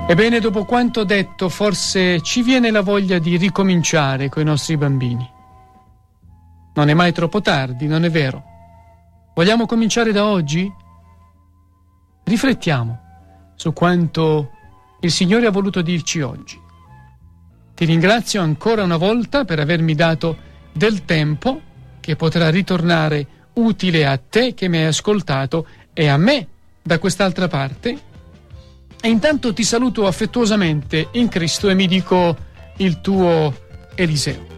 Ebbene, dopo quanto detto, forse ci viene la voglia di ricominciare coi nostri bambini. Non è mai troppo tardi, non è vero? Vogliamo cominciare da oggi? Riflettiamo su quanto il Signore ha voluto dirci oggi. Ti ringrazio ancora una volta per avermi dato del tempo che potrà ritornare utile a te che mi hai ascoltato e a me da quest'altra parte. E intanto ti saluto affettuosamente in Cristo e mi dico il tuo Eliseo.